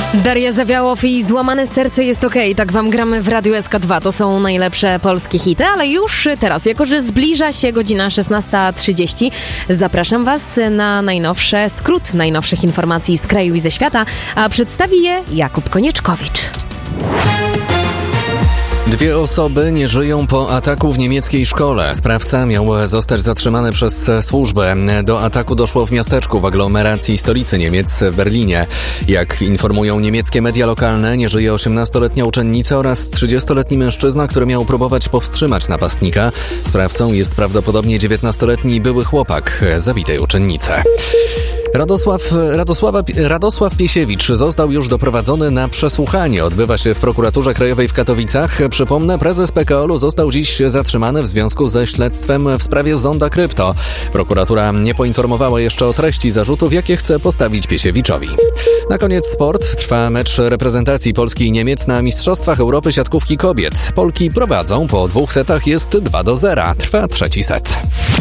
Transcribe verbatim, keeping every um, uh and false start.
Daria Zawiałow i Złamane serce jest okej. Tak wam gramy w Radiu S K dwa. To są najlepsze polskie hity, ale już teraz, jako że zbliża się godzina szesnasta trzydzieści, zapraszam was na najnowsze, skrót najnowszych informacji z kraju i ze świata, a przedstawi je Jakub Konieczkowicz. Dwie osoby nie żyją po ataku w niemieckiej szkole. Sprawca miał zostać zatrzymany przez służbę. Do ataku doszło w miasteczku w aglomeracji stolicy Niemiec, w Berlinie. Jak informują niemieckie media lokalne, nie żyje osiemnastoletnia uczennica oraz trzydziestoletni mężczyzna, który miał próbować powstrzymać napastnika. Sprawcą jest prawdopodobnie dziewiętnastoletni były chłopak zabitej uczennicy. Radosław, Radosława, Radosław Piesiewicz został już doprowadzony na przesłuchanie. Odbywa się w prokuraturze krajowej w Katowicach. Przypomnę, prezes P K O L-u został dziś zatrzymany w związku ze śledztwem w sprawie Zonda Krypto. Prokuratura nie poinformowała jeszcze o treści zarzutów, jakie chce postawić Piesiewiczowi. Na koniec sport. Trwa mecz reprezentacji Polski i Niemiec na Mistrzostwach Europy siatkówki kobiet. Polki prowadzą, po dwóch setach jest dwa do zera. Trwa trzeci set.